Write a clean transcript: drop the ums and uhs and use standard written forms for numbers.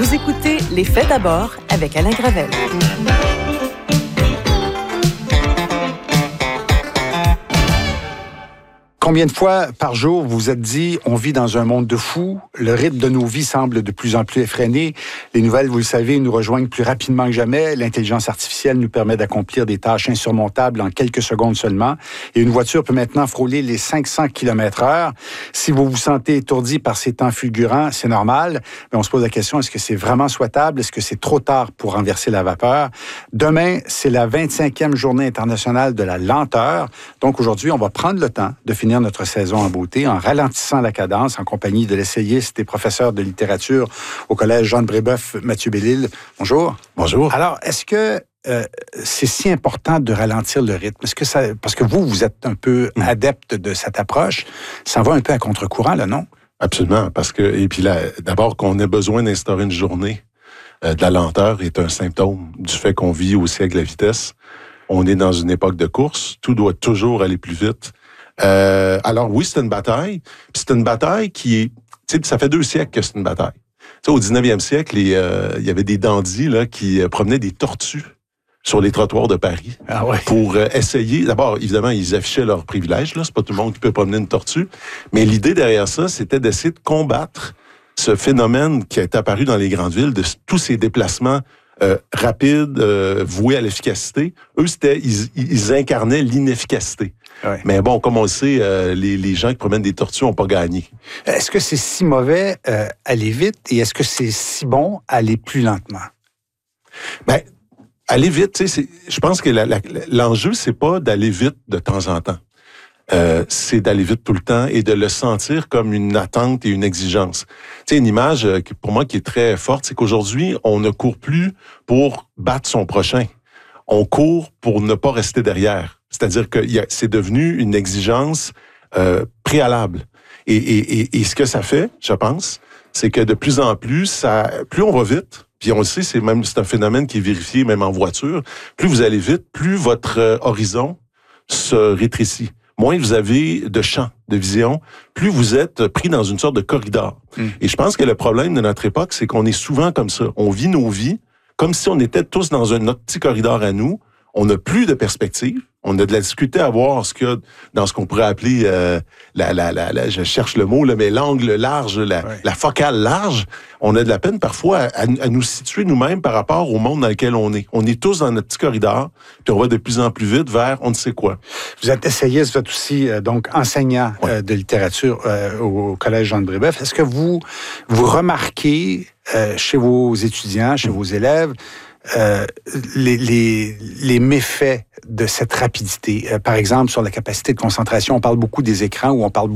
Vous écoutez Les Faits d'abord avec Alain Gravel. Combien de fois par jour vous vous êtes dit « on vit dans un monde de fous, le rythme de nos vies semble de plus en plus effréné, les nouvelles, vous le savez, nous rejoignent plus rapidement que jamais, l'intelligence artificielle nous permet d'accomplir des tâches insurmontables en quelques secondes seulement, et une voiture peut maintenant frôler les 500 km/h. Si vous vous sentez étourdi par ces temps fulgurants, c'est normal, mais on se pose la question, est-ce que c'est vraiment souhaitable? Est-ce que c'est trop tard pour renverser la vapeur? Demain, c'est la 25e journée internationale de la lenteur, donc aujourd'hui, on va prendre le temps de finir notre saison en beauté en ralentissant la cadence en compagnie de l'essayiste et professeur de littérature au Collège Jean-de-Brébeuf, Mathieu Bellil. Bonjour. Bonjour. Alors, est-ce que c'est si important de ralentir le rythme? Est-ce que ça, parce que vous êtes un peu adepte de cette approche, ça va un peu à contre-courant, là, non? Absolument, parce que, et puis là, d'abord qu'on ait besoin d'instaurer une journée de la lenteur est un symptôme du fait qu'on vit au siècle de la vitesse. On est dans une époque de course, tout doit toujours aller plus vite. Alors oui, c'est une bataille. Puis c'est une bataille qui est... Tu sais, ça fait 2 siècles que c'est une bataille. Tu sais, au 19e siècle, il y avait des dandys là, qui promenaient des tortues sur les trottoirs de Paris pour essayer... D'abord, évidemment, ils affichaient leurs privilèges. Là, c'est pas tout le monde qui peut promener une tortue. Mais l'idée derrière ça, c'était d'essayer de combattre ce phénomène qui est apparu dans les grandes villes, de tous ces déplacements rapides, voués à l'efficacité. Eux, ils incarnaient l'inefficacité. Ouais. Mais bon, comme on le sait, les gens qui promènent des tortues n'ont pas gagné. Est-ce que c'est si mauvais aller vite et est-ce que c'est si bon aller plus lentement? Ben, aller vite, tu sais, je pense que l'enjeu, c'est pas d'aller vite de temps en temps. C'est d'aller vite tout le temps et de le sentir comme une attente et une exigence. Tu sais, une image pour moi qui est très forte, c'est qu'aujourd'hui, on ne court plus pour battre son prochain. On court pour ne pas rester derrière. C'est-à-dire que c'est devenu une exigence préalable. Et ce que ça fait, je pense, c'est que de plus en plus, plus on va vite, puis on le sait, c'est un phénomène qui est vérifié même en voiture, plus vous allez vite, plus votre horizon se rétrécit. Moins vous avez de champ de vision, plus vous êtes pris dans une sorte de corridor. Et je pense que le problème de notre époque, c'est qu'on est souvent comme ça. On vit nos vies comme si on était tous dans notre petit corridor à nous. On n'a plus de perspective. On a de la difficulté à voir ce qu'il y a dans ce qu'on pourrait appeler, je cherche le mot, là, mais l'angle large, la focale large. On a de la peine parfois à nous situer nous-mêmes par rapport au monde dans lequel on est. On est tous dans notre petit corridor, puis on va de plus en plus vite vers on ne sait quoi. Vous êtes essayiste, vous êtes aussi donc enseignant de littérature au Collège Jean-de-Brébeuf. Est-ce que vous remarquez chez vos étudiants, chez vos élèves, les méfaits de cette rapidité? Par exemple, sur la capacité de concentration, on parle beaucoup des écrans ou on parle